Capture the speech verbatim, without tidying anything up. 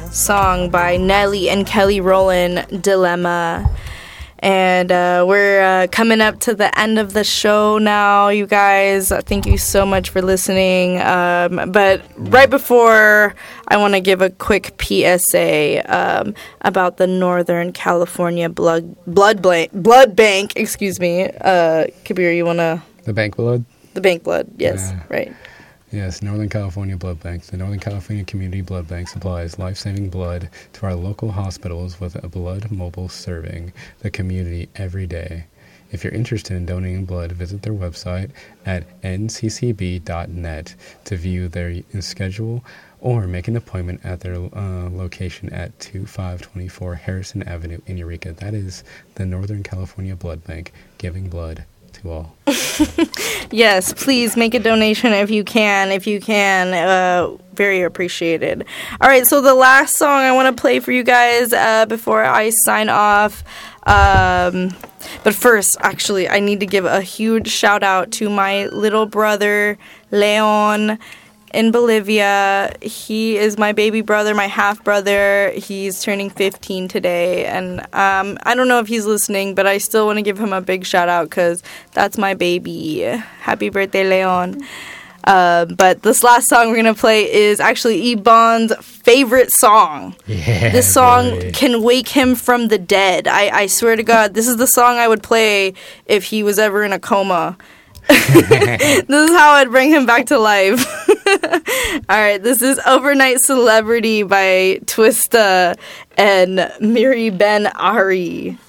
song by Nelly and Kelly Rowland, Dilemma. And uh, we're uh, coming up to the end of the show now, you guys. Thank you so much for listening. Um, but right before, I want to give a quick P S A um, about the Northern California Blood Blood Bank. Blood Bank, excuse me. Uh, Kabir, you want to? The bank blood? The bank blood, yes, yeah. right. Yes, Northern California Blood Bank. The Northern California Community Blood Bank supplies life-saving blood to our local hospitals with a blood mobile serving the community every day. If you're interested in donating blood, visit their website at n c c b dot net to view their schedule or make an appointment at their uh, location at twenty-five twenty-four Harrison Avenue in Eureka. That is the Northern California Blood Bank, giving blood to all. Yes, please make a donation if you can. If you can, uh, very appreciated. All right, so the last song I want to play for you guys uh, before I sign off. Um, but first, actually, I need to give a huge shout out to my little brother, Leon, in Bolivia. He is my baby brother, my half brother. He's turning fifteen today, and um, I don't know if he's listening, but I still want to give him a big shout out because that's my baby. Happy birthday, Leon. Uh, but this last song we're gonna play is actually Ebon's favorite song. Yeah, this song boy. can wake him from the dead. I, I swear to God, this is the song I would play if he was ever in a coma. This is how I'd bring him back to life. All right, this is Overnight Celebrity by Twista and Miri Ben Ari.